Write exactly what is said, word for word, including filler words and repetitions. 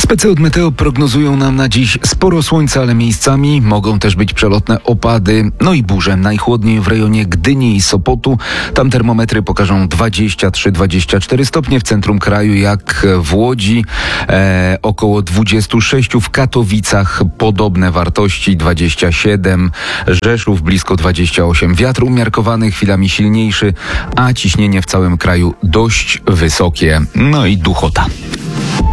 Specy od Meteo prognozują nam na dziś sporo słońca, ale miejscami mogą też być przelotne opady, no i burze. Najchłodniej w rejonie Gdyni i Sopotu. Tam termometry pokażą dwadzieścia trzy dwadzieścia cztery stopnie. W centrum kraju jak w Łodzi e, około dwadzieścia sześć, w Katowicach podobne wartości dwadzieścia siedem, Rzeszów blisko dwadzieścia osiem. Wiatr umiarkowany, chwilami silniejszy, a ciśnienie w całym kraju dość wysokie. No i duchota.